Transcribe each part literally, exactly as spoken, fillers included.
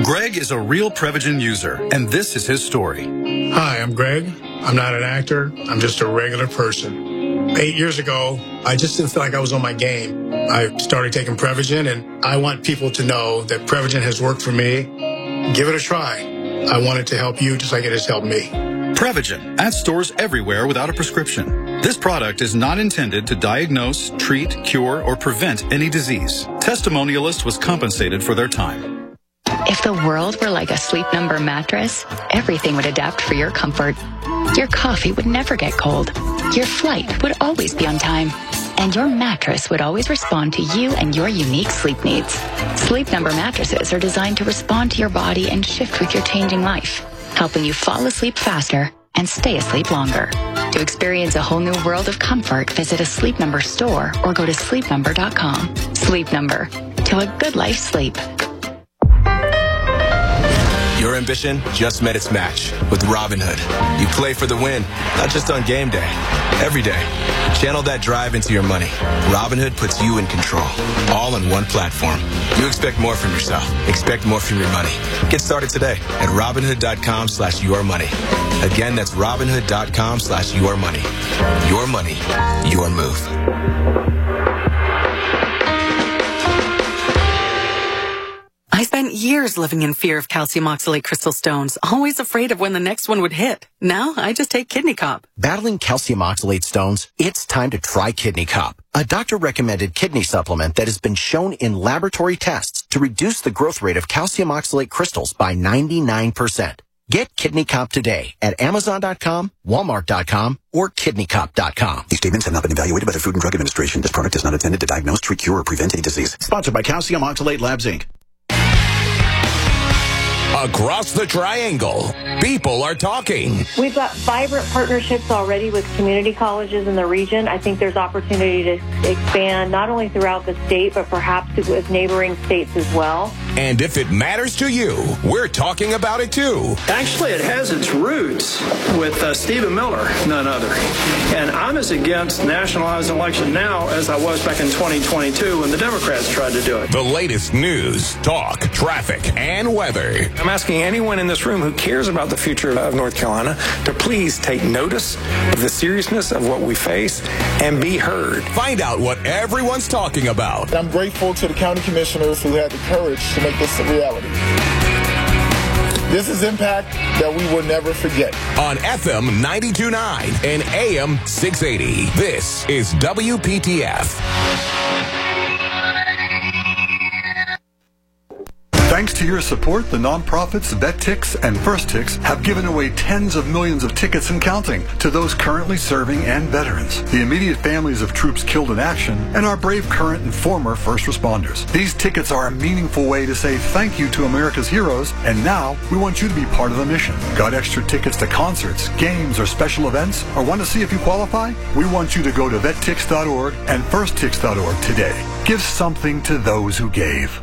Greg is a real Prevagen user, and this is his story. Hi, I'm Greg. I'm not an actor. I'm just a regular person. Eight years ago, I just didn't feel like I was on my game. I started taking Prevagen, and I want people to know that Prevagen has worked for me. Give it a try. I want it to help you just like it has helped me. Prevagen, at stores everywhere without a prescription. This product is not intended to diagnose, treat, cure, or prevent any disease. Testimonialist was compensated for their time. If the world were like a Sleep Number mattress, everything would adapt for your comfort. Your coffee would never get cold. Your flight would always be on time. And your mattress would always respond to you and your unique sleep needs. Sleep Number mattresses are designed to respond to your body and shift with your changing life, helping you fall asleep faster and stay asleep longer. To experience a whole new world of comfort, visit a Sleep Number store or go to sleep number dot com. Sleep Number. To a good life sleep. Your ambition just met its match with Robinhood. You play for the win, not just on game day, every day. Channel that drive into your money. Robinhood puts you in control, all on one platform. You expect more from yourself. Expect more from your money. Get started today at Robinhood.com slash your money. Again, that's Robinhood.com slash your money. Your money, your move. I spent years living in fear of calcium oxalate crystal stones, always afraid of when the next one would hit. Now, I just take Kidney Cop. Battling calcium oxalate stones? It's time to try Kidney Cop, a doctor-recommended kidney supplement that has been shown in laboratory tests to reduce the growth rate of calcium oxalate crystals by ninety-nine percent. Get Kidney Cop today at Amazon dot com, Walmart dot com, or Kidney Cop dot com. These statements have not been evaluated by the Food and Drug Administration. This product is not intended to diagnose, treat, cure, or prevent any disease. Sponsored by Calcium Oxalate Labs, Incorporated. Across the triangle, people are talking. We've got vibrant partnerships already with community colleges in the region. I think there's opportunity to expand not only throughout the state, but perhaps with neighboring states as well. And if it matters to you, we're talking about it too. Actually, it has its roots with uh, Stephen Miller, none other. And I'm as against nationalized election now as I was back in twenty twenty-two when the Democrats tried to do it. The latest news, talk, traffic, and weather. I'm asking anyone in this room who cares about the future of North Carolina to please take notice of the seriousness of what we face and be heard. Find out what everyone's talking about. I'm grateful to the county commissioners who had the courage to make this a reality. This is impact that we will never forget. On F M ninety-two point nine and A M six eighty, this is W P T F. Thanks to your support, the nonprofits VetTix and FirstTix have given away tens of millions of tickets and counting to those currently serving and veterans, the immediate families of troops killed in action, and our brave current and former first responders. These tickets are a meaningful way to say thank you to America's heroes, and now we want you to be part of the mission. Got extra tickets to concerts, games, or special events, or want to see if you qualify? We want you to go to vet tix dot org and first tix dot org today. Give something to those who gave.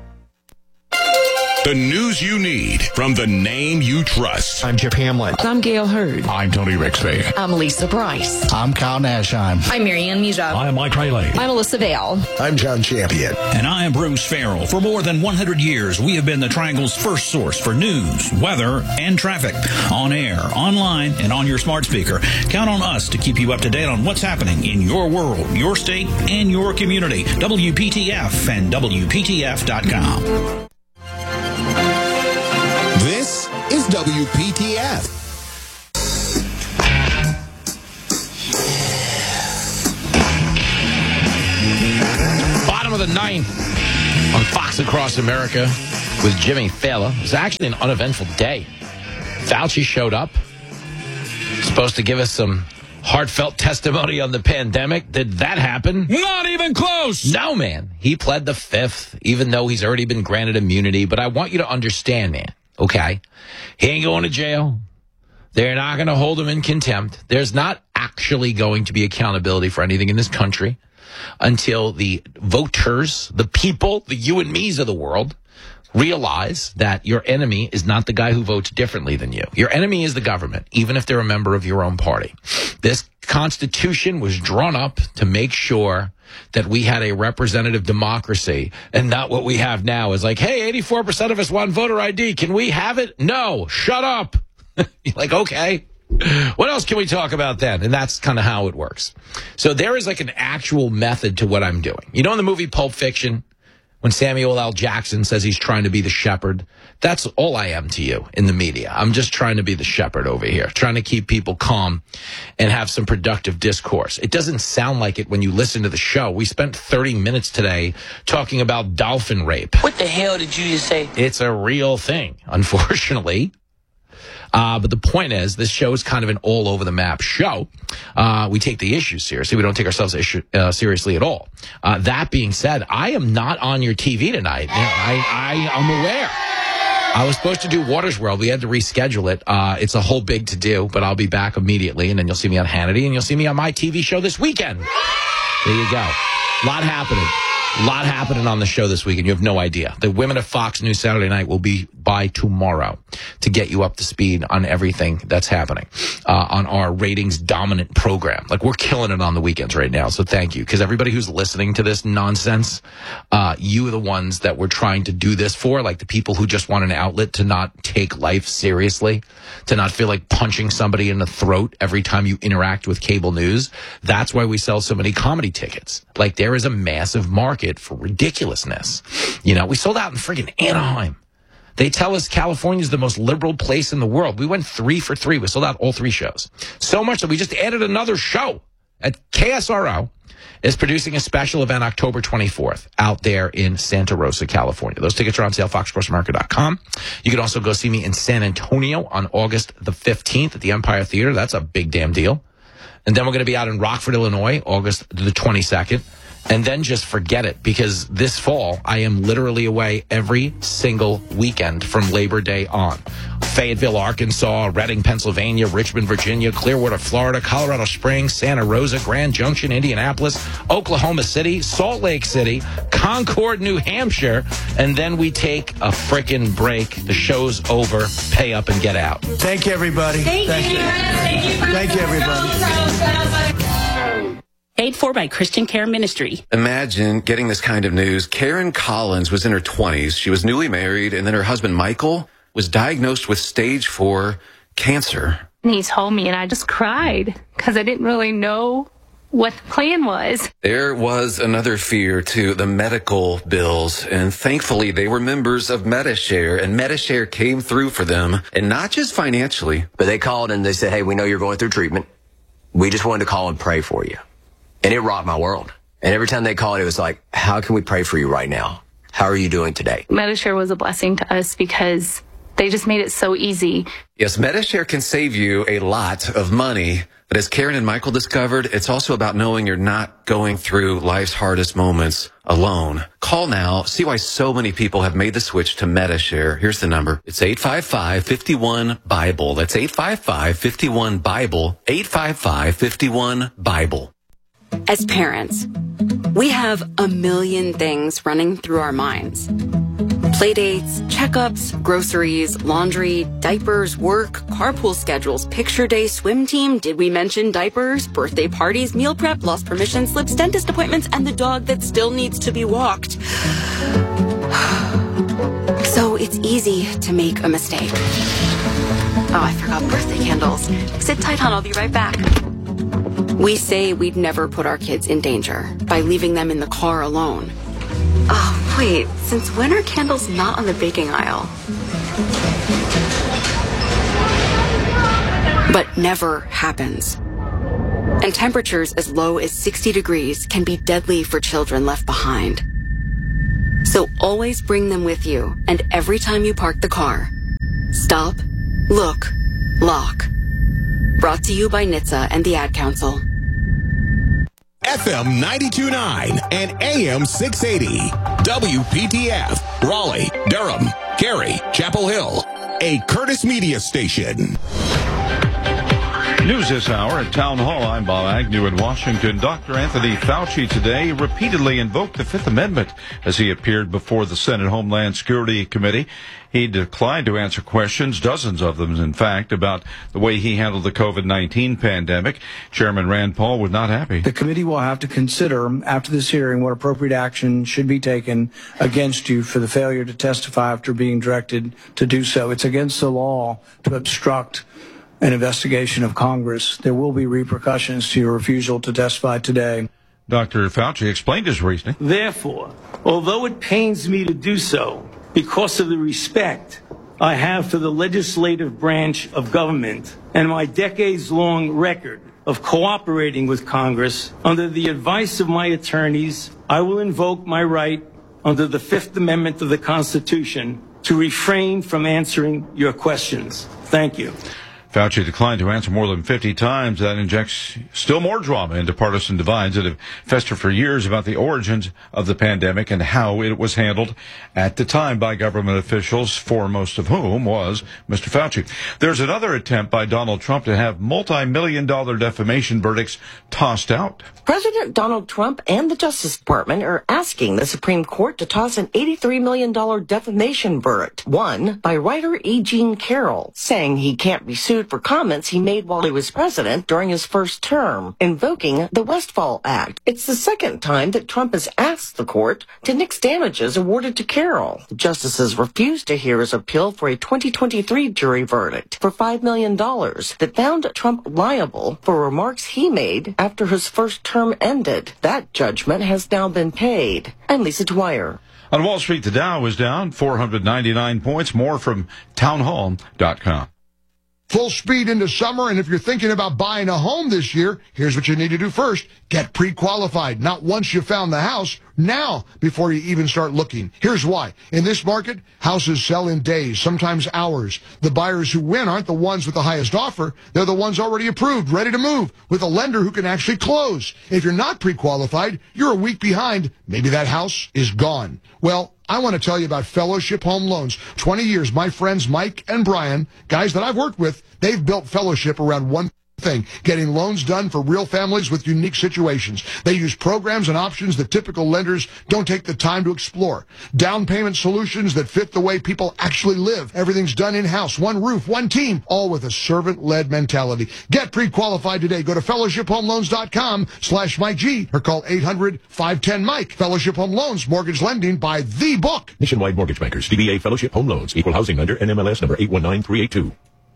The news you need from the name you trust. I'm Chip Hamlin. I'm Gail Hurd. I'm Tony Rixby. I'm Lisa Bryce. I'm Kyle Nashheim. I'm Marianne Muja. I'm Mike Rayleigh. I'm Alyssa Vale. I'm John Champion. And I am Bruce Farrell. For more than one hundred years, we have been the Triangle's first source for news, weather, and traffic. On air, online, and on your smart speaker. Count on us to keep you up to date on what's happening in your world, your state, and your community. W P T F and W P T F dot com. This is W P T F. Bottom of the ninth on Fox Across America with Jimmy Fallon. It was actually an uneventful day. Fauci showed up. Supposed to give us some heartfelt testimony on the pandemic. Did that happen? Not even close. No, man. He pled the fifth, even though he's already been granted immunity. But I want you to understand, man. Okay, he ain't going to jail. They're not going to hold him in contempt. There's not actually going to be accountability for anything in this country. until the voters, the people, the you and me's of the world, realize that your enemy is not the guy who votes differently than you. Your enemy is the government, even if they're a member of your own party. This Constitution was drawn up to make sure that we had a representative democracy and not what we have now is like, hey, eighty-four percent of us want voter I D. Can we have it? No, shut up. You're like, okay. What else can we talk about then? And that's kind of how it works. So there is like an actual method to what I'm doing. You know, in the movie Pulp Fiction, when Samuel L. Jackson says he's trying to be the shepherd, that's all I am to you in the media. I'm just trying to be the shepherd over here, trying to keep people calm and have some productive discourse. It doesn't sound like it when you listen to the show. We spent thirty minutes today talking about dolphin rape. What the hell did you just say? It's a real thing, unfortunately. Uh, but the point is, this show is kind of an all-over-the-map show. Uh, we take the issues seriously. We don't take ourselves issue, uh, seriously at all. Uh, that being said, I am not on your T V tonight. I, I, I'm aware. I was supposed to do Waters World. We had to reschedule it. Uh, it's a whole big to-do, but I'll be back immediately, and then you'll see me on Hannity, and you'll see me on my T V show this weekend. There you go. A lot happening. A lot happening on the show this weekend. You have no idea. The women of Fox News Saturday night will be by tomorrow to get you up to speed on everything that's happening uh, on our ratings dominant program. Like, we're killing it on the weekends right now. So thank you. Because everybody who's listening to this nonsense, uh, you are the ones that we're trying to do this for. Like the people who just want an outlet to not take life seriously, to not feel like punching somebody in the throat every time you interact with cable news. That's why we sell so many comedy tickets. Like, there is a massive market for ridiculousness. You know, we sold out in friggin' Anaheim. They tell us California is the most liberal place in the world. We went three for three. We sold out all three shows. So much that we just added another show. At K S R O is producing a special event October twenty-fourth out there in Santa Rosa, California. Those tickets are on sale, fox across america dot com. You can also go see me in San Antonio on August the fifteenth at the Empire Theater. That's a big damn deal. And then we're going to be out in Rockford, Illinois, August the twenty-second. And then just forget it, because this fall, I am literally away every single weekend from Labor Day on. Fayetteville, Arkansas, Reading, Pennsylvania, Richmond, Virginia, Clearwater, Florida, Colorado Springs, Santa Rosa, Grand Junction, Indianapolis, Oklahoma City, Salt Lake City, Concord, New Hampshire, and then we take a frickin' break. The show's over. Pay up and get out. Thank you, everybody. Thank, Thank you. you. Thank you, Thank you, everybody. Paid for by Christian Care Ministry. Imagine getting this kind of news. Karen Collins was in her twenties. She was newly married, and then her husband, Michael, was diagnosed with stage four cancer. And he told me, and I just cried because I didn't really know what the plan was. There was another fear, too, the medical bills. And thankfully, they were members of Medi-Share, and Medi-Share came through for them, and not just financially. But they called and they said, hey, we know you're going through treatment. We just wanted to call and pray for you. And it rocked my world. And every time they called, it was like, how can we pray for you right now? How are you doing today? Medi-Share was a blessing to us because they just made it so easy. Yes, Medi-Share can save you a lot of money. But as Karen and Michael discovered, it's also about knowing you're not going through life's hardest moments alone. Call now. See why so many people have made the switch to Medi-Share. Here's the number. It's eight five five, five one, BIBLE. That's eight five five, five one, BIBLE. eight five five, five one, BIBLE. As parents, we have a million things running through our minds. Playdates, checkups, groceries, laundry, diapers, work, carpool schedules, picture day, swim team, did we mention diapers, birthday parties, meal prep, lost permission slips, dentist appointments, and the dog that still needs to be walked. So it's easy to make a mistake. Oh, I forgot birthday candles. Sit tight, hon, I'll be right back. We say we'd never put our kids in danger by leaving them in the car alone. Oh, wait, since when are candles not on the baking aisle? But never happens. And temperatures as low as sixty degrees can be deadly for children left behind. So always bring them with you, and every time you park the car, stop, look, lock. Brought to you by N H T S A and the Ad Council. F M ninety-two point nine and A M six eighty. W P T F. Raleigh, Durham, Cary, Chapel Hill. A Curtis Media station. News this hour at Town Hall. I'm Bob Agnew in Washington. Doctor Anthony Fauci today repeatedly invoked the Fifth Amendment as he appeared before the Senate Homeland Security Committee. He declined to answer questions, dozens of them, in fact, about the way he handled the COVID nineteen pandemic. Chairman Rand Paul was not happy. The committee will have to consider, after this hearing, what appropriate action should be taken against you for the failure to testify after being directed to do so. It's against the law to obstruct an investigation of Congress. There will be repercussions to your refusal to testify today. Doctor Fauci explained his reasoning. Therefore, although it pains me to do so because of the respect I have for the legislative branch of government and my decades-long record of cooperating with Congress, under the advice of my attorneys, I will invoke my right under the Fifth Amendment of the Constitution to refrain from answering your questions. Thank you. Fauci declined to answer more than fifty times. That injects still more drama into partisan divides that have festered for years about the origins of the pandemic and how it was handled at the time by government officials, foremost of whom was Mister Fauci. There's another attempt by Donald Trump to have multi-million dollar defamation verdicts tossed out. President Donald Trump and the Justice Department are asking the Supreme Court to toss an eighty-three million dollars defamation verdict, won by writer E. Jean Carroll, saying he can't be sued for comments he made while he was president during his first term, invoking the Westfall Act. It's the second time that Trump has asked the court to nix damages awarded to Carroll. The justices refused to hear his appeal for a twenty twenty-three jury verdict for five million dollars that found Trump liable for remarks he made after his first term ended. That judgment has now been paid. I'm Lisa Dwyer. On Wall Street, the Dow was down four hundred ninety-nine points. More from town hall dot com. Full speed into summer, and if you're thinking about buying a home this year, here's what you need to do first. Get pre-qualified. Not once you found the house, now, before you even start looking. Here's why. In this market, houses sell in days, sometimes hours. The buyers who win aren't the ones with the highest offer. They're the ones already approved, ready to move, with a lender who can actually close. If you're not pre-qualified, you're a week behind. Maybe that house is gone. Well, I want to tell you about Fellowship Home Loans. twenty years, my friends Mike and Brian, guys that I've worked with, they've built Fellowship around one thing, getting loans done for real families with unique situations. They use programs and options that typical lenders don't take the time to explore. Down payment solutions that fit the way people actually live. Everything's done in-house, one roof, one team, all with a servant-led mentality. Get pre-qualified today. Go to fellowship home loans dot com slash Mike G or call eight hundred, five ten, Mike. Fellowship Home Loans, mortgage lending by the book. Nationwide Mortgage Bankers, D B A Fellowship Home Loans, Equal Housing Lender, N M L S number eight one nine three eight two.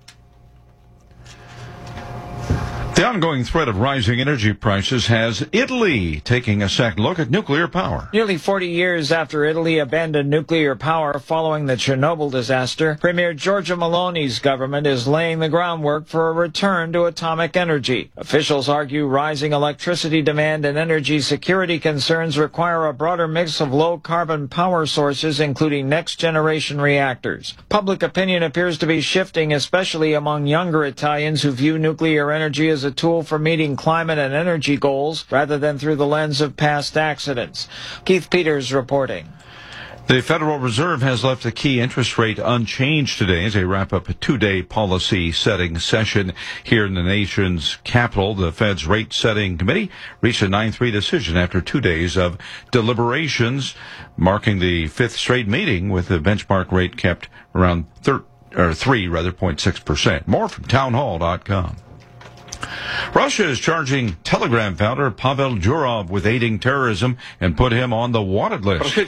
The ongoing threat of rising energy prices has Italy taking a second look at nuclear power. Nearly forty years after Italy abandoned nuclear power following the Chernobyl disaster, Premier Giorgia Meloni's government is laying the groundwork for a return to atomic energy. Officials argue rising electricity demand and energy security concerns require a broader mix of low-carbon power sources, including next-generation reactors. Public opinion appears to be shifting, especially among younger Italians who view nuclear energy as a tool for meeting climate and energy goals rather than through the lens of past accidents. Keith Peters reporting. The Federal Reserve has left the key interest rate unchanged today as they wrap up a two-day policy-setting session here in the nation's capital. The Fed's rate-setting committee reached a nine three decision after two days of deliberations, marking the fifth straight meeting with the benchmark rate kept around thir- or three, rather, zero point six percent. More from town hall dot com. Russia is charging Telegram founder Pavel Durov with aiding terrorism and put him on the wanted list.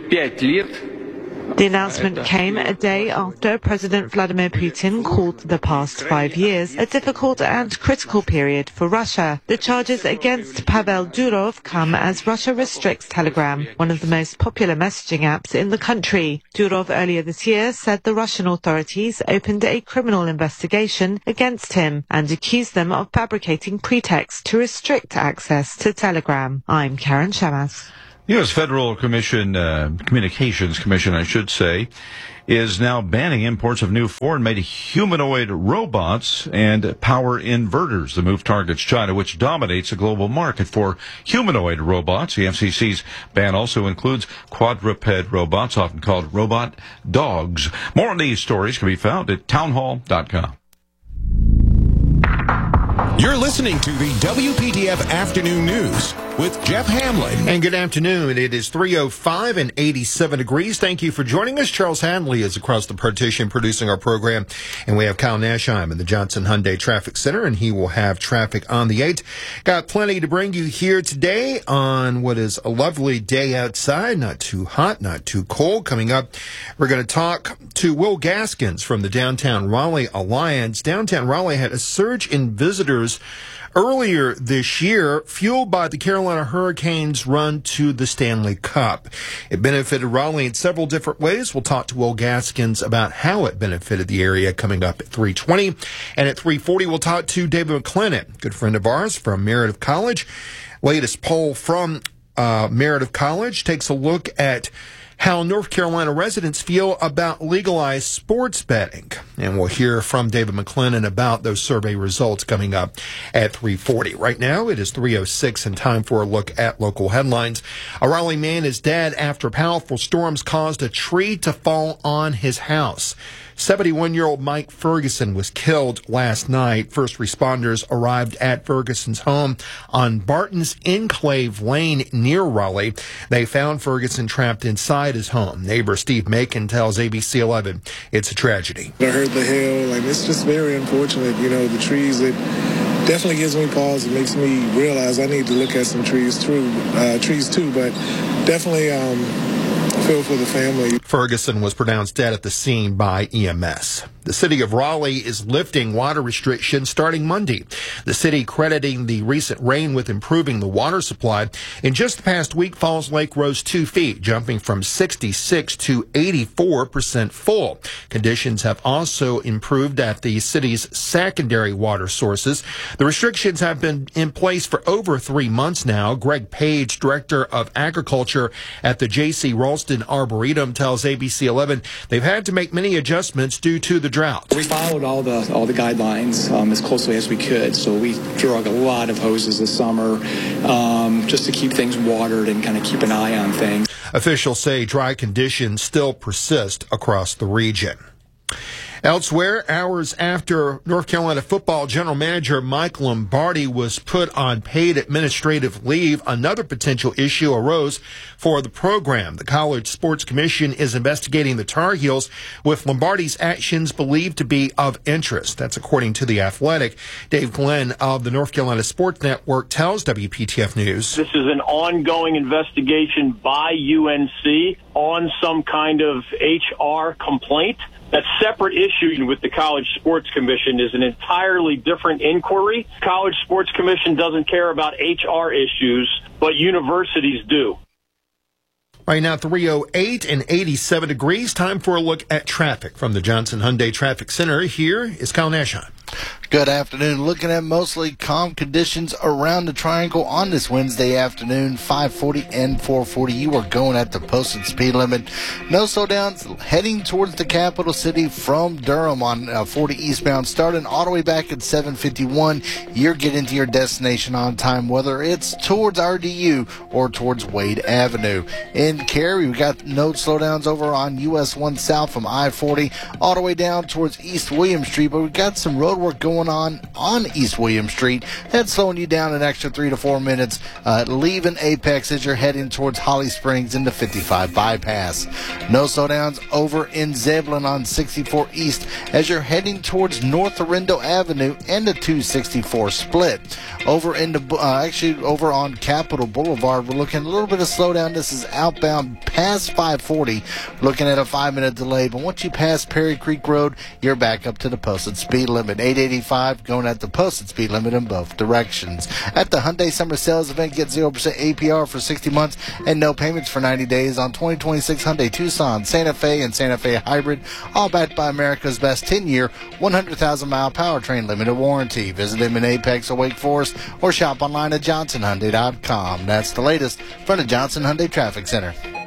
The announcement came a day after President Vladimir Putin called the past five years a difficult and critical period for Russia. The charges against Pavel Durov come as Russia restricts Telegram, one of the most popular messaging apps in the country. Durov earlier this year said the Russian authorities opened a criminal investigation against him and accused them of fabricating pretexts to restrict access to Telegram. I'm Karen Shamas. The U S Federal Commission, uh, Communications Commission, I should say, is now banning imports of new foreign-made humanoid robots and power inverters. The move targets China, which dominates the global market for humanoid robots. The F C C's ban also includes quadruped robots, often called robot dogs. More on these stories can be found at town hall dot com. You're listening to the W P T F Afternoon News with Jeff Hamlin. And good afternoon. It is three oh five and eighty-seven degrees. Thank you for joining us. Charles Hadley is across the partition producing our program. And we have Kyle Nashheim in the Johnson Hyundai Traffic Center, and he will have traffic on the eight. Got plenty to bring you here today on what is a lovely day outside. Not too hot, not too cold. Coming up, we're going to talk to Will Gaskins from the Downtown Raleigh Alliance. Downtown Raleigh had a surge in visitors earlier this year, fueled by the Carolina Hurricanes' run to the Stanley Cup. It benefited Raleigh in several different ways. We'll talk to Will Gaskins about how it benefited the area coming up at three twenty. And at three forty, we'll talk to David McClennan, good friend of ours from Meredith College. Latest poll from uh, Meredith College takes a look at how North Carolina residents feel about legalized sports betting. And we'll hear from David McClennan about those survey results coming up at three forty. Right now, it is three oh six and time for a look at local headlines. A Raleigh man is dead after powerful storms caused a tree to fall on his house. seventy-one-year-old Mike Ferguson was killed last night. First responders arrived at Ferguson's home on Barton's Enclave Lane near Raleigh. They found Ferguson trapped inside his home. Neighbor Steve Macon tells A B C eleven it's a tragedy. I heard the hail, and it's just very unfortunate. You know, the trees, it definitely gives me pause. It makes me realize I need to look at some trees too, uh, trees too, but definitely um, feel for the family. Ferguson was pronounced dead at the scene by E M S. The city of Raleigh is lifting water restrictions starting Monday. The city crediting the recent rain with improving the water supply. In just the past week, Falls Lake rose two feet, jumping from sixty-six to eighty-four percent full. Conditions have also improved at the city's secondary water sources. The restrictions have been in place for over three months now. Greg Page, director of agriculture at the J C Ralston Arboretum, tells A B C eleven they've had to make many adjustments due to the drought. We followed all the all the guidelines um, as closely as we could, so we drug a lot of hoses this summer um, just to keep things watered and kind of keep an eye on things. Officials say dry conditions still persist across the region. Elsewhere, hours after North Carolina football general manager Mike Lombardi was put on paid administrative leave, another potential issue arose for the program. The College Sports Commission is investigating the Tar Heels, with Lombardi's actions believed to be of interest. That's according to The Athletic. Dave Glenn of the North Carolina Sports Network tells W P T F News. This is an ongoing investigation by U N C on some kind of H R complaint. That separate issue with the College Sports Commission is an entirely different inquiry. College Sports Commission doesn't care about H R issues, but universities do. Right now, three oh eight and eighty-seven degrees. Time for a look at traffic from the Johnson Hyundai Traffic Center. Here is Kyle Nashheim. Good afternoon. Looking at mostly calm conditions around the Triangle on this Wednesday afternoon, five forty and four forty. You are going at the posted speed limit. No slowdowns heading towards the capital city from Durham on uh, forty eastbound, starting all the way back at seven fifty-one. You're getting to your destination on time, whether it's towards R D U or towards Wade Avenue. In Cary, we got no slowdowns over on U S one South from I forty all the way down towards East William Street, but we've got some road work going on on East William Street. That's slowing you down an extra three to four minutes, uh, leaving Apex as you're heading towards Holly Springs into fifty-five bypass. No slowdowns over in Zebulon on sixty-four East as you're heading towards North Orindo Avenue and the two sixty-four split. Over in the, uh, actually over on Capitol Boulevard, we're looking at a little bit of slowdown. This is outbound past five forty, looking at a five minute delay. But once you pass Perry Creek Road, you're back up to the posted speed limit. eight eighty-five going at the posted speed limit in both directions. At the Hyundai Summer Sales Event, get zero percent A P R for sixty months and no payments for ninety days on twenty twenty-six Hyundai Tucson, Santa Fe, and Santa Fe Hybrid, all backed by America's best ten-year, one hundred thousand mile powertrain limited warranty. Visit them in Apex or Wake Forest or shop online at johnson hyundai dot com. That's the latest from the Johnson Hyundai Traffic Center.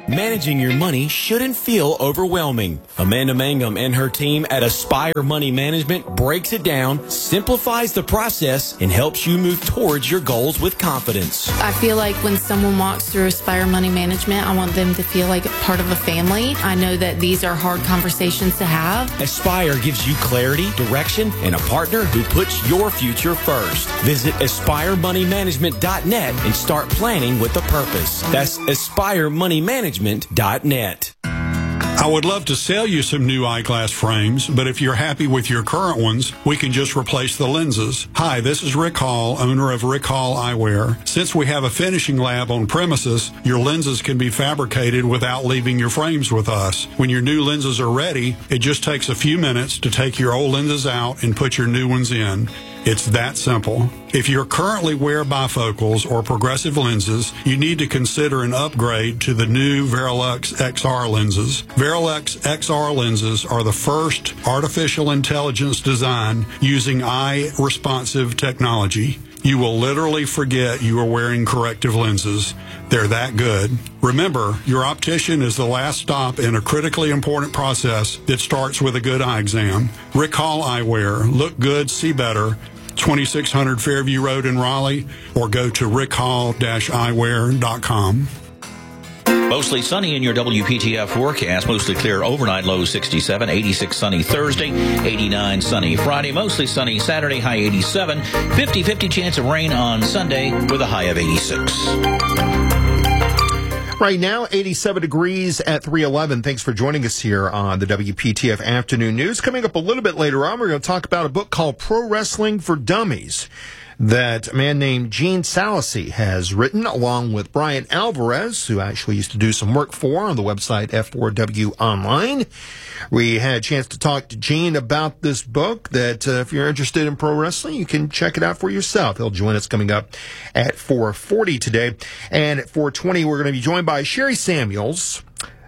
managing your money shouldn't feel overwhelming. Amanda Mangum and her team at Aspire Money Management breaks it down, simplifies the process, and helps you move towards your goals with confidence. I feel like when someone walks through Aspire Money Management, I want them to feel like part of a family. I know that these are hard conversations to have. Aspire gives you clarity, direction, and a partner who puts your future first. Visit aspire money management dot net and start planning with a purpose. That's aspire money management dot net. I would love to sell you some new eyeglass frames, but if you're happy with your current ones, we can just replace the lenses. Hi, this is Rick Hall, owner of Rick Hall Eyewear. Since we have a finishing lab on premises, your lenses can be fabricated without leaving your frames with us. When your new lenses are ready, it just takes a few minutes to take your old lenses out and put your new ones in. It's that simple. If you currently wear bifocals or progressive lenses, you need to consider an upgrade to the new Verilux X R lenses. Verilux X R lenses are the first artificial intelligence design using eye-responsive technology. You will literally forget you are wearing corrective lenses. They're that good. Remember, your optician is the last stop in a critically important process that starts with a good eye exam. Rick Hall Eyewear. Look good, see better. twenty-six hundred Fairview Road in Raleigh, or go to rick hall dash eyewear dot com. Mostly sunny in your W P T F forecast. Mostly clear overnight, low sixty-seven, eighty-six sunny Thursday, eighty-nine sunny Friday, mostly sunny Saturday, high eighty-seven, fifty-fifty chance of rain on Sunday with a high of eighty-six. Right now, eighty-seven degrees at three eleven. Thanks for joining us here on the W P T F Afternoon News. Coming up a little bit later on, we're going to talk about a book called Pro Wrestling for Dummies that a man named Gene Salasy has written, along with Brian Alvarez, who actually used to do some work for on the website F four W Online. We had a chance to talk to Gene about this book that, uh, if you're interested in pro wrestling, you can check it out for yourself. He'll join us coming up at four forty today. And at four twenty, we're going to be joined by Sherry Samuels,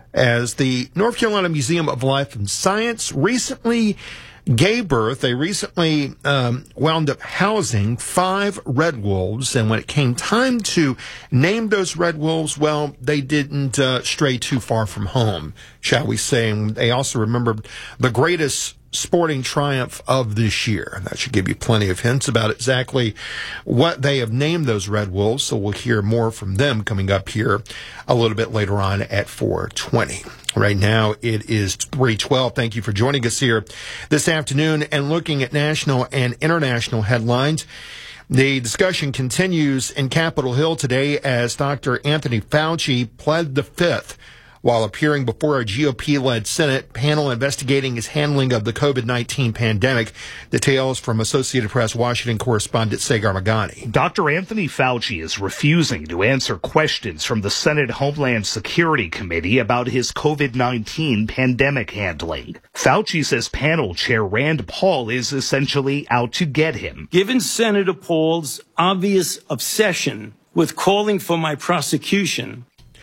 as the North Carolina Museum of Life and Science recently gave birth. They recently um, wound up housing five red wolves, and when it came time to name those red wolves, well, they didn't uh, stray too far from home, shall we say. And they also remembered the greatest sporting triumph of this year. That should give you plenty of hints about exactly what they have named those red wolves, so we'll hear more from them coming up here a little bit later on at four twenty. Right now, it is three twelve. Thank you for joining us here this afternoon and looking at national and international headlines. The discussion continues in Capitol Hill today as Doctor Anthony Fauci pled the fifth while appearing before a G O P-led Senate panel investigating his handling of the COVID nineteen pandemic. Details from Associated Press Washington correspondent Sagar Magani. Doctor Anthony Fauci is refusing to answer questions from the Senate Homeland Security Committee about his COVID nineteen pandemic handling. Fauci says panel chair Rand Paul is essentially out to get him. Given Senator Paul's obvious obsession with calling for my prosecution,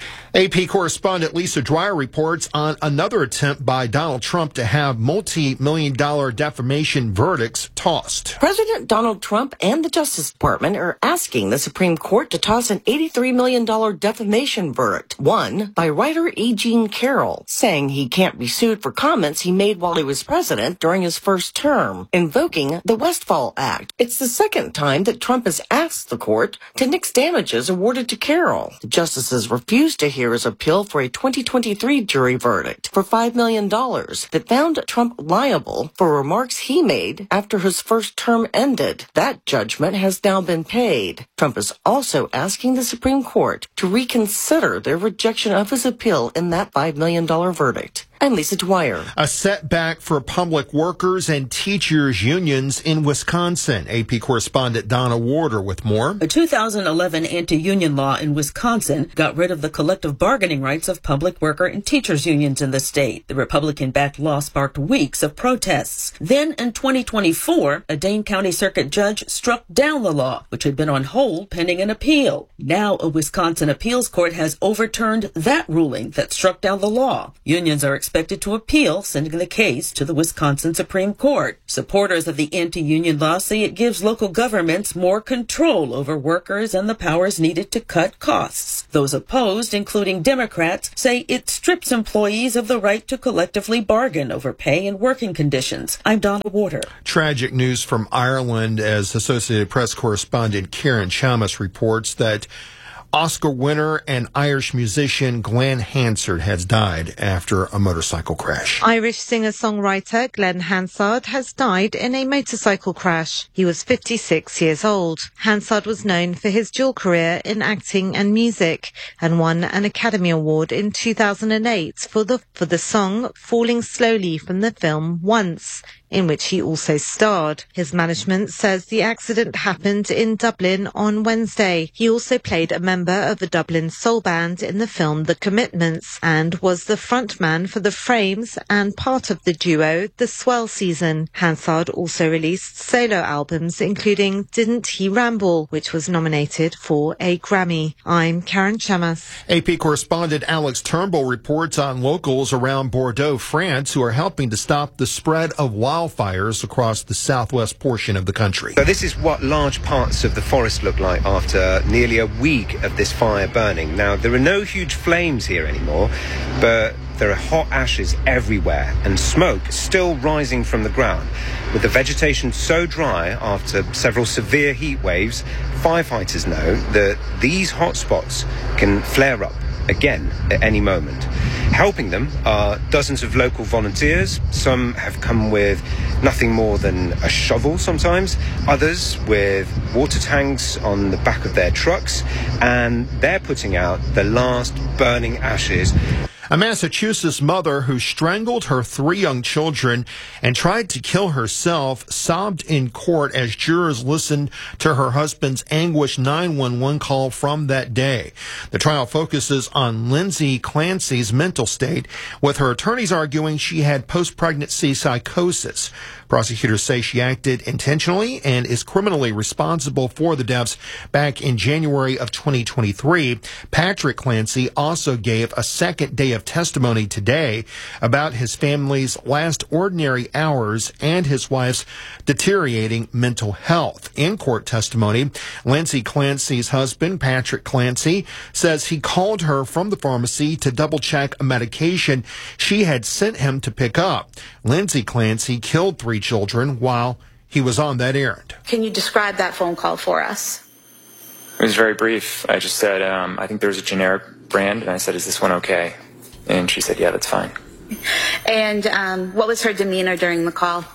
A P correspondent Lisa Dwyer reports on another attempt by Donald Trump to have multi-million dollar defamation verdicts tossed. President Donald Trump and the Justice Department are asking the Supreme Court to toss an eighty-three million dollars defamation verdict, won by writer E. Jean Carroll, saying he can't be sued for comments he made while he was president during his first term, invoking the Westfall Act. It's the second time that Trump has asked the court to nix damages awarded to Carroll. The justices refused to hear his appeal for a twenty twenty-three jury verdict for five million dollars that found Trump liable for remarks he made after his first term ended. That judgment has now been paid. Trump is also asking the Supreme Court to reconsider their rejection of his appeal in that five million dollars verdict. I'm Lisa Dwyer. A setback for public workers and teachers unions in Wisconsin. A P correspondent Donna Warder with more. A two thousand eleven anti-union law in Wisconsin got rid of the collective bargaining rights of public worker and teachers unions in the state. The Republican-backed law sparked weeks of protests. Then in twenty twenty-four, a Dane County Circuit judge struck down the law, which had been on hold pending an appeal. Now a Wisconsin appeals court has overturned that ruling that struck down the law. Unions are expected to appeal, sending the case to the Wisconsin Supreme Court. Supporters of the anti-union law say it gives local governments more control over workers and the powers needed to cut costs. Those opposed, including Democrats, say it strips employees of the right to collectively bargain over pay and working conditions. I'm Donna Water. Tragic news from Ireland as Associated Press correspondent Karen Chamas reports that Oscar winner and Irish musician Glenn Hansard has died after a motorcycle crash. Irish singer-songwriter Glenn Hansard has died in a motorcycle crash. He was fifty-six years old. Hansard was known for his dual career in acting and music and won an Academy Award in two thousand eight for the, for the song Falling Slowly from the film Once, in which he also starred. His management says the accident happened in Dublin on Wednesday. He also played a member of a Dublin soul band in the film The Commitments and was the frontman for The Frames and part of the duo The Swell Season. Hansard also released solo albums including Didn't He Ramble, which was nominated for a Grammy. I'm Karen Chamas. A P correspondent Alex Turnbull reports on locals around Bordeaux, France, who are helping to stop the spread of wildfires across the southwest portion of the country. So this is what large parts of the forest look like after nearly a week of this fire burning. Now, there are no huge flames here anymore, but there are hot ashes everywhere and smoke still rising from the ground. With the vegetation so dry after several severe heat waves, firefighters know that these hot spots can flare up again at any moment. Helping them are dozens of local volunteers. Some have come with nothing more than a shovel sometimes, others with water tanks on the back of their trucks, and they're putting out the last burning ashes. A Massachusetts mother who strangled her three young children and tried to kill herself sobbed in court as jurors listened to her husband's anguished nine one one call from that day. The trial focuses on Lindsay Clancy's mental state, with her attorneys arguing she had post-pregnancy psychosis. Prosecutors say she acted intentionally and is criminally responsible for the deaths back in January of twenty twenty-three. Patrick Clancy also gave a second day of testimony today about his family's last ordinary hours and his wife's deteriorating mental health. In court testimony, Lindsay Clancy's husband, Patrick Clancy, says he called her from the pharmacy to double-check a medication she had sent him to pick up. Lindsay Clancy killed three children while he was on that errand. Can you describe that phone call for us? It was very brief. I just said, um, I think there was a generic brand, and I said, is this one okay? And she said, yeah, that's fine. And um, what was her demeanor during the call?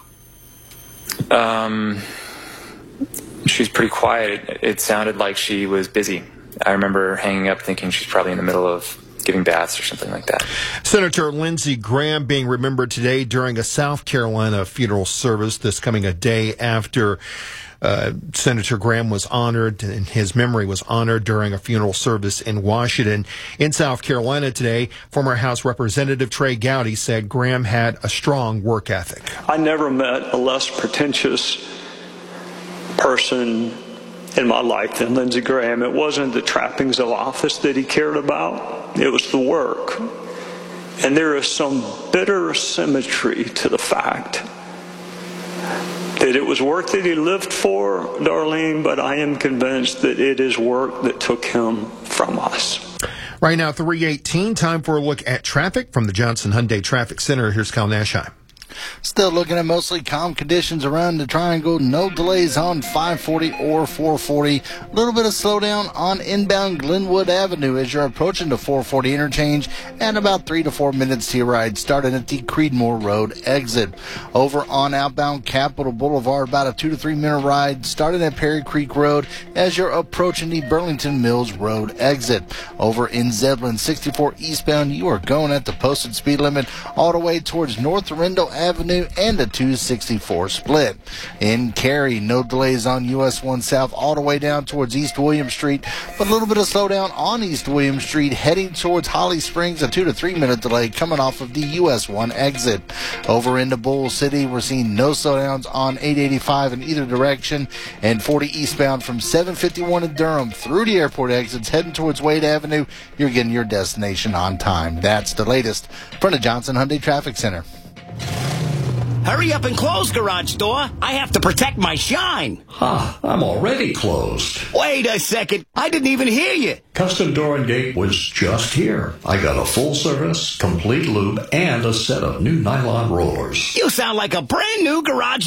Um, she was pretty quiet. It, it sounded like she was busy. I remember hanging up thinking she's probably in the middle of giving baths or something like that. Senator Lindsey Graham being remembered today during a South Carolina funeral service, this coming a day after uh, Senator Graham was honored and his memory was honored during a funeral service in Washington. In South Carolina today, former House Representative Trey Gowdy said Graham had a strong work ethic. I never met a less pretentious person in my life than Lindsey Graham. It wasn't the trappings of office that he cared about. It was the work. And there is some bitter symmetry to the fact that it was work that he lived for, Darlene, but I am convinced that it is work that took him from us. Right now, three eighteen, time for a look at traffic from the Johnson Hyundai Traffic Center. Here's Kyle Nashheim. Still looking at mostly calm conditions around the Triangle. No delays on five forty or four forty. A little bit of slowdown on inbound Glenwood Avenue as you're approaching the four forty interchange, and about three to four minutes to your ride starting at the Creedmoor Road exit. Over on outbound Capitol Boulevard, about a two to three minute ride starting at Perry Creek Road as you're approaching the Burlington Mills Road exit. Over in Zebulon, sixty-four eastbound, you are going at the posted speed limit all the way towards North Arundel Avenue Avenue and a two sixty-four split. In Cary, no delays on U S one South all the way down towards East William Street, but a little bit of slowdown on East William Street heading towards Holly Springs, a two to three minute delay coming off of the U S one exit. Over into Bull City, we're seeing no slowdowns on eight eighty-five in either direction, and forty eastbound from seven fifty-one in Durham through the airport exits heading towards Wade Avenue. You're getting your destination on time. That's the latest from the Johnson Hyundai Traffic Center. Hurry up and close, garage door. I have to protect my shine. Huh, I'm already closed. Wait a second. I didn't even hear you. Custom Door and Gate was just here. I got a full service, complete lube, and a set of new nylon rollers. You sound like a brand new garage